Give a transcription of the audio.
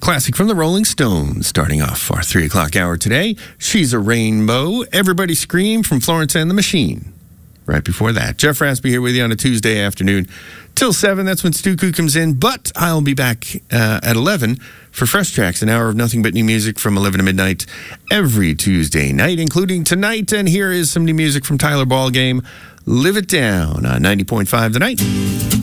Classic from the Rolling Stones, starting off our 3 o'clock hour today. She's a Rainbow. Everybody Scream from Florence and the Machine. Right before that, Jeff Raspy here with you on a Tuesday afternoon. Till 7, that's when Stuku comes in. But I'll be back at 11 for Fresh Tracks, an hour of nothing but new music from 11 to midnight every Tuesday night, including tonight. And here is some new music from Tyler Ballgame. Live It Down on 90.5 The Night.